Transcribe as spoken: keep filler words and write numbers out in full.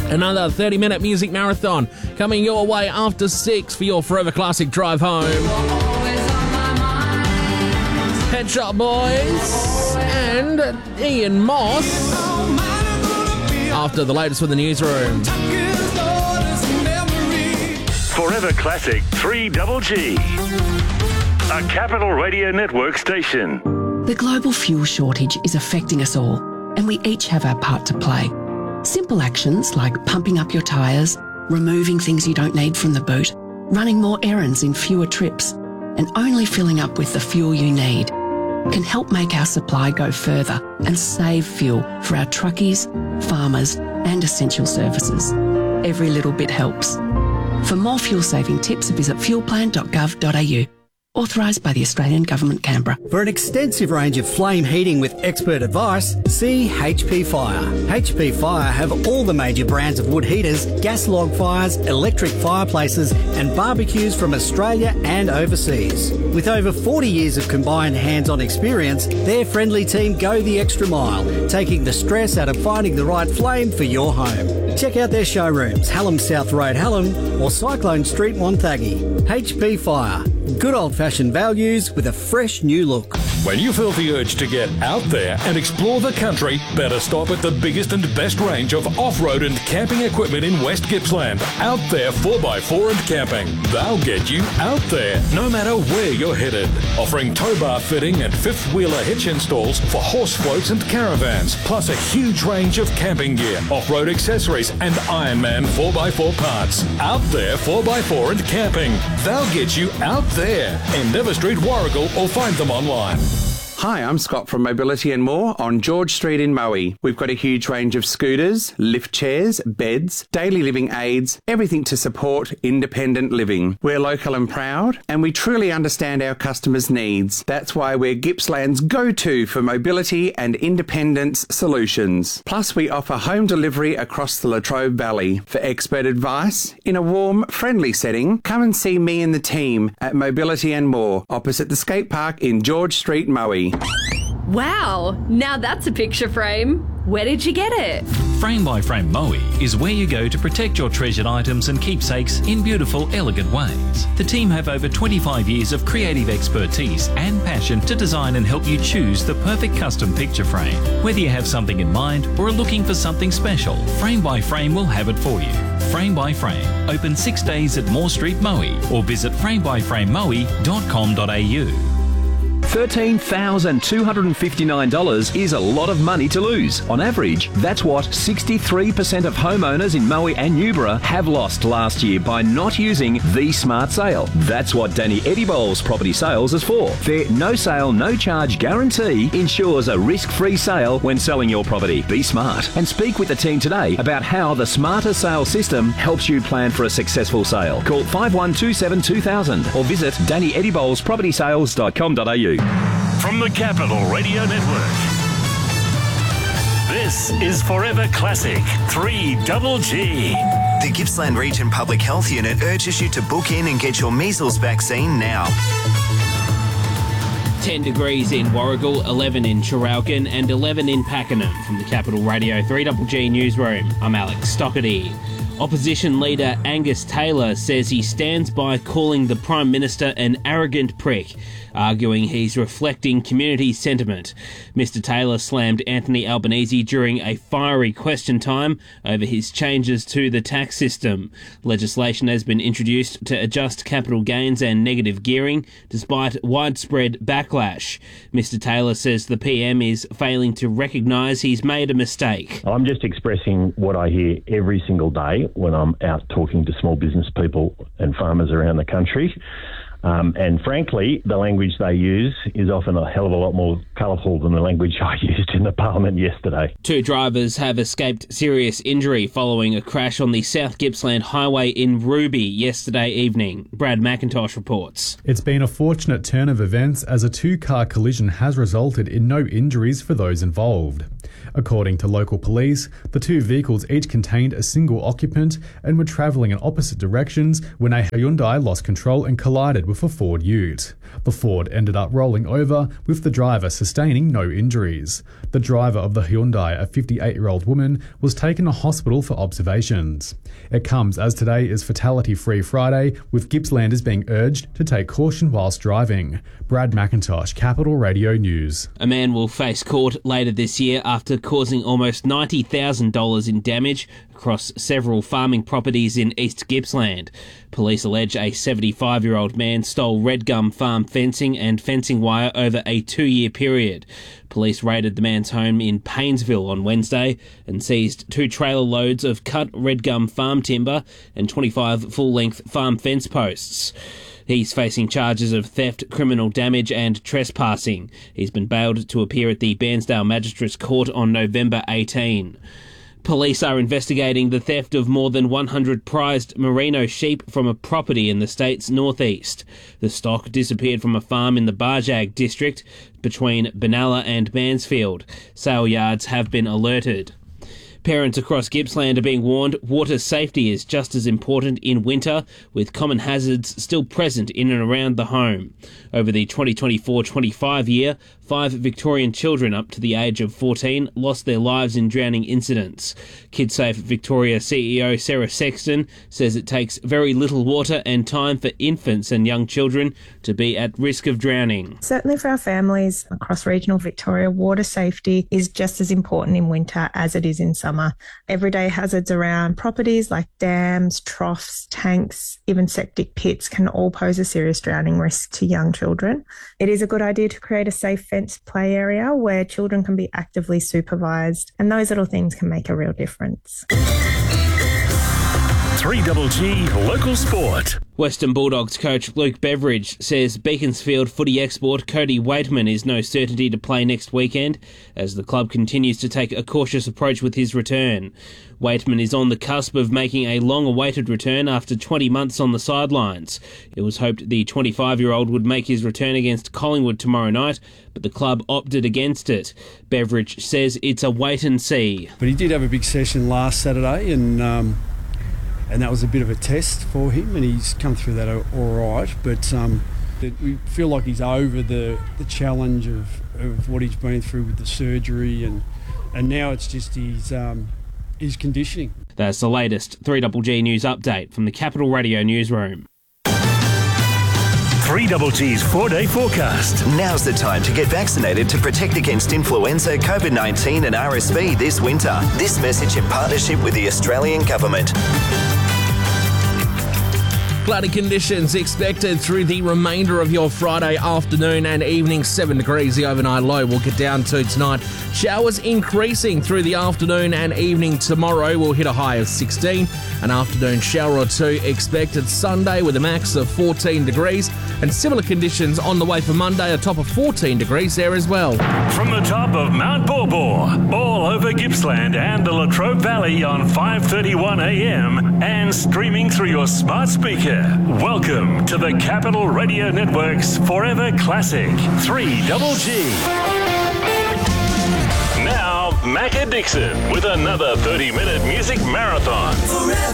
Another thirty-minute music marathon coming your way after six for your Forever Classic drive home. Pet Shop Boys and Ian Moss after the latest with the newsroom. Forever Classic three Double G, a Capital Radio Network station. The global fuel shortage is affecting us all, and we each have our part to play. Simple actions like pumping up your tyres, removing things you don't need from the boot, running more errands in fewer trips, and only filling up with the fuel you need can help make our supply go further and save fuel for our truckies, farmers, and essential services. Every little bit helps. For more fuel-saving tips, visit fuelplan dot gov dot a u. Authorised by the Australian Government, Canberra. For an extensive range of flame heating with expert advice, see H P Fire. H P Fire have all the major brands of wood heaters, gas log fires, electric fireplaces and barbecues from Australia and overseas. With over forty years of combined hands-on experience, their friendly team go the extra mile, taking the stress out of finding the right flame for your home. Check out their showrooms, Hallam South Road, Hallam, or Cyclone Street, Wonthaggi. H P Fire. Good old-fashioned values with a fresh new look. When you feel the urge to get out there and explore the country, better stop at the biggest and best range of off-road and camping equipment in West Gippsland. Out There four by four and Camping. They'll get you out there, no matter where you're headed. Offering tow bar fitting and fifth-wheeler hitch installs for horse floats and caravans, plus a huge range of camping gear, off-road accessories and Ironman four by four parts. Out There four by four and Camping. They'll get you out there. Endeavour Street, Warragul, or find them online. Hi, I'm Scott from Mobility and More on George Street in Moe. We've got a huge range of scooters, lift chairs, beds, daily living aids, everything to support independent living. We're local and proud, and we truly understand our customers' needs. That's why we're Gippsland's go-to for mobility and independence solutions. Plus, we offer home delivery across the Latrobe Valley. For expert advice, in a warm, friendly setting, come and see me and the team at Mobility and More, opposite the skate park in George Street, Moe. Wow, now that's a picture frame. Where did you get it? Frame by Frame Moe is where you go to protect your treasured items and keepsakes in beautiful, elegant ways. The team have over twenty-five years of creative expertise and passion to design and help you choose the perfect custom picture frame. Whether you have something in mind or are looking for something special, Frame by Frame will have it for you. Frame by Frame, open six days at Moore Street, Moe, or visit frame by frame moe dot com dot a u. thirteen thousand two hundred fifty-nine dollars is a lot of money to lose. On average, that's what sixty-three percent of homeowners in Moe and Newborough have lost last year by not using the Smart Sale. That's what Danny Eddybowles Property Sales is for. Their no sale, no charge guarantee ensures a risk-free sale when selling your property. Be smart and speak with the team today about how the Smarter Sale system helps you plan for a successful sale. Call five one two seven two thousand or visit danny eddybowles property sales dot com dot a u. From the Capital Radio Network, this is Forever Classic three Double G. The Gippsland Region Public Health Unit urges you to book in and get your measles vaccine now. ten degrees in Warragul, eleven in Traralgon and eleven in Pakenham. From the Capital Radio three Double G newsroom, I'm Alex Stockerty. Opposition leader Angus Taylor says he stands by calling the Prime Minister an arrogant prick, arguing he's reflecting community sentiment. Mister Taylor slammed Anthony Albanese during a fiery question time over his changes to the tax system. Legislation has been introduced to adjust capital gains and negative gearing, despite widespread backlash. Mister Taylor says the P M is failing to recognise he's made a mistake. I'm just expressing what I hear every single day when I'm out talking to small business people and farmers around the country. Um, and frankly, the language they use is often a hell of a lot more colourful than the language I used in the Parliament yesterday. Two drivers have escaped serious injury following a crash on the South Gippsland Highway in Ruby yesterday evening. Brad McIntosh reports. It's been a fortunate turn of events as a two-car collision has resulted in no injuries for those involved. According to local police, the two vehicles each contained a single occupant and were travelling in opposite directions when a Hyundai lost control and collided with a Ford Ute. The Ford ended up rolling over, with the driver sustaining no injuries. The driver of the Hyundai, a fifty-eight-year-old woman, was taken to hospital for observations. It comes as today is Fatality-Free Friday, with Gippslanders being urged to take caution whilst driving. Brad McIntosh, Capital Radio News. A man will face court later this year after causing almost ninety thousand dollars in damage across several farming properties in East Gippsland. Police allege a seventy-five-year-old man stole Red Gum Farm fencing and fencing wire over a two-year period. Police raided the man's home in Paynesville on Wednesday and seized two trailer loads of cut Red Gum Farm timber and twenty-five full-length farm fence posts. He's facing charges of theft, criminal damage and trespassing. He's been bailed to appear at the Bairnsdale Magistrates Court on November eighteenth. Police are investigating the theft of more than one hundred prized merino sheep from a property in the state's northeast. The stock disappeared from a farm in the Barjag district between Benalla and Mansfield. Sale yards have been alerted. Parents across Gippsland are being warned water safety is just as important in winter, with common hazards still present in and around the home. Over the twenty twenty-four twenty-five year, five Victorian children up to the age of fourteen lost their lives in drowning incidents. KidSafe Victoria C E O Sarah Sexton says it takes very little water and time for infants and young children to be at risk of drowning. Certainly for our families across regional Victoria, water safety is just as important in winter as it is in summer. Everyday hazards around properties like dams, troughs, tanks, even septic pits can all pose a serious drowning risk to young children. It is a good idea to create a safe fenced play area where children can be actively supervised, and those little things can make a real difference. three G G Local Sport. Western Bulldogs coach Luke Beveridge says Beaconsfield footy export Cody Waitman is no certainty to play next weekend as the club continues to take a cautious approach with his return. Waitman is on the cusp of making a long-awaited return after twenty months on the sidelines. It was hoped the twenty-five-year-old would make his return against Collingwood tomorrow night, but the club opted against it. Beveridge says it's a wait and see. But he did have a big session last Saturday and... Um And that was a bit of a test for him, and he's come through that all right. But um, we feel like he's over the, the challenge of, of what he's been through with the surgery, and and now it's just his um, his conditioning. That's the latest three G G News update from the Capital Radio newsroom. three G G's four-day forecast. Now's the time to get vaccinated to protect against influenza, COVID nineteen and R S V this winter. This message in partnership with the Australian Government. Cloudy conditions expected through the remainder of your Friday afternoon and evening. seven degrees the overnight low will get down to tonight. Showers increasing through the afternoon and evening tomorrow. We'll hit a high of sixteen. An afternoon shower or two expected Sunday with a max of fourteen degrees. And similar conditions on the way for Monday, a top of fourteen degrees there as well. From the top of Mount Borbor, all over Gippsland and the Latrobe Valley on five thirty-one a m and streaming through your smart speaker. Welcome to the Capital Radio Network's Forever Classic three G G. Now, Macca Dixon with another thirty minute music marathon. Forever.